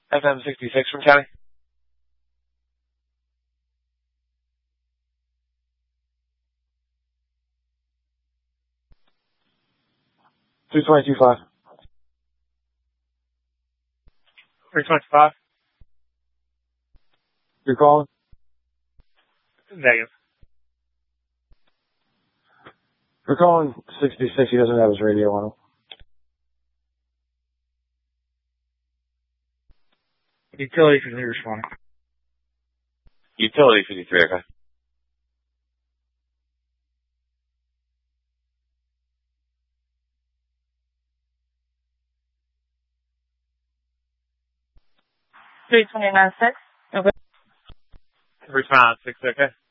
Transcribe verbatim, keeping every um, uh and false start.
F M sixty-six from County. two twenty-two five. three twenty-five. You're calling? Negative. We're calling sixty-six. He doesn't have his radio on him. Utility fifty-three responding. Utility fifty-three, okay. three twenty-nine six. Okay. three twenty-nine six, okay.